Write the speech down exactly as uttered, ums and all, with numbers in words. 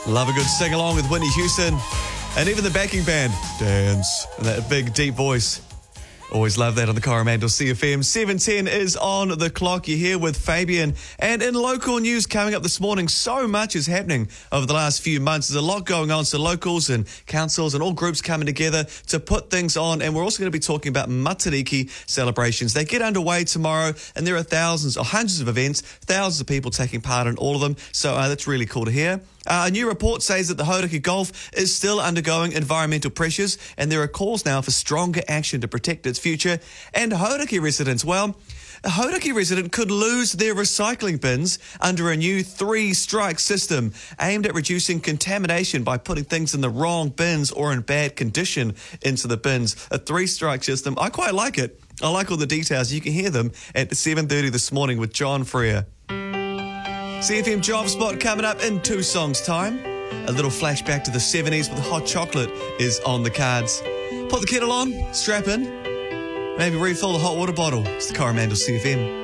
Love a good sing-along with Whitney Houston. And even the backing band, dance. And that big, deep voice. Always love that on the Coromandel C F M. seven ten is on the clock. You're here with Fabian. And in local news coming up this morning, so much is happening over the last few months. There's a lot going on. So locals and councils and all groups coming together to put things on. And we're also going to be talking about Matariki celebrations. They get underway tomorrow, and there are thousands or hundreds of events, thousands of people taking part in all of them. So uh, that's really cool to hear. Uh, a new report says that the Hauraki Gulf is still undergoing environmental pressures, and there are calls now for stronger action to protect its future. And Hauraki residents, well, a Hauraki resident could lose their recycling bins under a new three-strike system aimed at reducing contamination by putting things in the wrong bins or in bad condition into the bins. A three-strike system, I quite like it. I like all the details. You can hear them at seven thirty this morning with John Freer. C F M Job Spot coming up in two songs' time. A little flashback to the seventies with hot chocolate is on the cards. Put the kettle on, strap in, maybe refill the hot water bottle. It's the Coromandel C F M.